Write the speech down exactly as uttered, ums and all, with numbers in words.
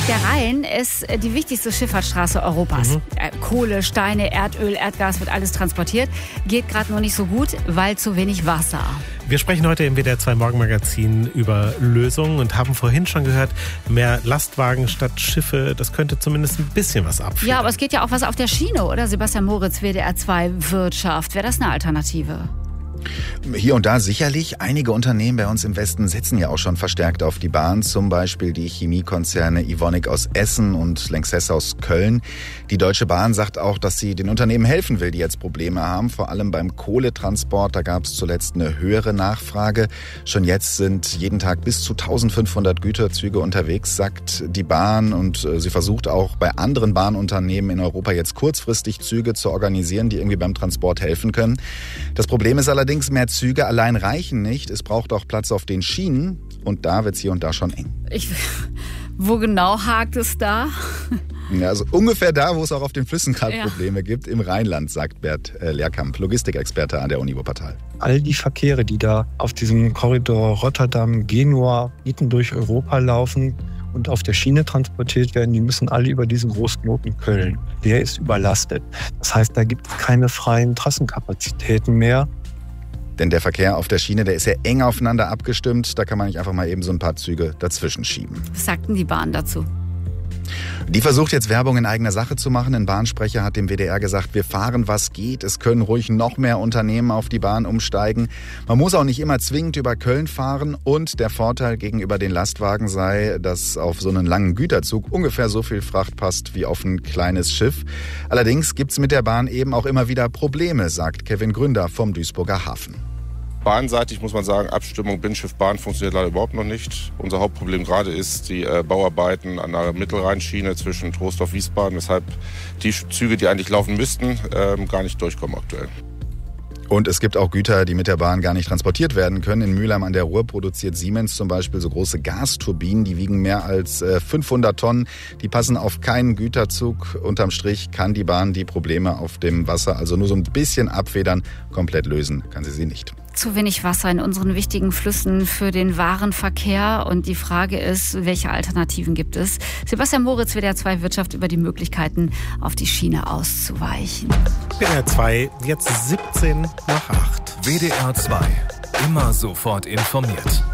Der Rhein ist die wichtigste Schifffahrtsstraße Europas. Mhm. Kohle, Steine, Erdöl, Erdgas wird alles transportiert. Geht gerade noch nicht so gut, weil zu wenig Wasser. Wir sprechen heute im W D R zwei Morgenmagazin über Lösungen und haben vorhin schon gehört, mehr Lastwagen statt Schiffe, das könnte zumindest ein bisschen was abführen. Ja, aber es geht ja auch was auf der Schiene, oder? Sebastian Moritz, W D R zwei Wirtschaft. Wäre das eine Alternative? Hier und da sicherlich. Einige Unternehmen bei uns im Westen setzen ja auch schon verstärkt auf die Bahn. Zum Beispiel die Chemiekonzerne Evonik aus Essen und Lanxess aus Köln. Die Deutsche Bahn sagt auch, dass sie den Unternehmen helfen will, die jetzt Probleme haben. Vor allem beim Kohletransport, da gab es zuletzt eine höhere Nachfrage. Schon jetzt sind jeden Tag bis zu eintausendfünfhundert Güterzüge unterwegs, sagt die Bahn. Und sie versucht auch bei anderen Bahnunternehmen in Europa jetzt kurzfristig Züge zu organisieren, die irgendwie beim Transport helfen können. Das Problem ist allerdings, mehr Züge allein reichen nicht. Es braucht auch Platz auf den Schienen und da wird es hier und da schon eng. Ich, wo genau hakt es da? Ja, also ungefähr da, wo es auch auf den Flüssen gerade ja. Probleme gibt, im Rheinland, sagt Bert äh, Lehrkamp, Logistikexperte an der Uni Wuppertal. All die Verkehre, die da auf diesem Korridor Rotterdam-Genua mitten durch Europa laufen und auf der Schiene transportiert werden, die müssen alle über diesen Großknoten Köln. Der ist überlastet. Das heißt, da gibt es keine freien Trassenkapazitäten mehr. Denn der Verkehr auf der Schiene, der ist ja eng aufeinander abgestimmt. Da kann man nicht einfach mal eben so ein paar Züge dazwischen schieben. Was sagt denn die Bahn dazu? Die versucht jetzt Werbung in eigener Sache zu machen. Ein Bahnsprecher hat dem W D R gesagt, wir fahren, was geht. Es können ruhig noch mehr Unternehmen auf die Bahn umsteigen. Man muss auch nicht immer zwingend über Köln fahren. Und der Vorteil gegenüber den Lastwagen sei, dass auf so einen langen Güterzug ungefähr so viel Fracht passt wie auf ein kleines Schiff. Allerdings gibt's mit der Bahn eben auch immer wieder Probleme, sagt Kevin Gründer vom Duisburger Hafen. Bahnseitig muss man sagen, Abstimmung Binnenschiff-Bahn funktioniert leider überhaupt noch nicht. Unser Hauptproblem gerade ist die äh, Bauarbeiten an der Mittelrheinschiene zwischen Troisdorf-Wiesbaden, weshalb die Züge, die eigentlich laufen müssten, äh, gar nicht durchkommen aktuell. Und es gibt auch Güter, die mit der Bahn gar nicht transportiert werden können. In Mülheim an der Ruhr produziert Siemens zum Beispiel so große Gasturbinen, die wiegen mehr als äh, fünfhundert Tonnen. Die passen auf keinen Güterzug. Unterm Strich kann die Bahn die Probleme auf dem Wasser also nur so ein bisschen abfedern. Komplett lösen kann sie sie nicht. Zu wenig Wasser in unseren wichtigen Flüssen für den Warenverkehr. Und die Frage ist, welche Alternativen gibt es? Sebastian Moritz, W D R zwei Wirtschaft, über die Möglichkeiten, auf die Schiene auszuweichen. W D R zwei, jetzt siebzehn nach acht. W D R zwei, immer sofort informiert.